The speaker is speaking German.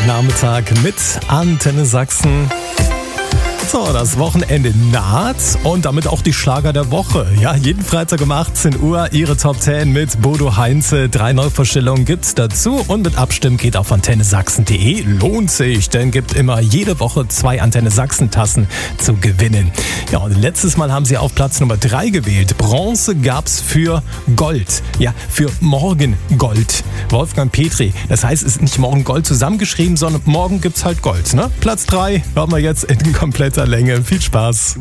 Freitagnachmittag mit Antenne Sachsen. So, das Wochenende naht und damit auch die Schlager der Woche. Ja, jeden Freitag um 18 Uhr Ihre Top 10 mit Bodo Heinze. 3 Neuvorstellungen gibt's dazu und mit Abstimmen geht auf antennesachsen.de. Lohnt sich, denn gibt immer jede Woche 2 Antenne Sachsen Tassen zu gewinnen. Ja, und letztes Mal haben Sie auf Platz Nummer 3 gewählt. Bronze gab's für Gold. Ja, für Morgengold. Wolfgang Petri. Das heißt, es ist nicht Morgengold zusammengeschrieben, sondern morgen gibt's halt Gold, ne? Platz 3 hören wir jetzt in kompletter Länge. Viel Spaß.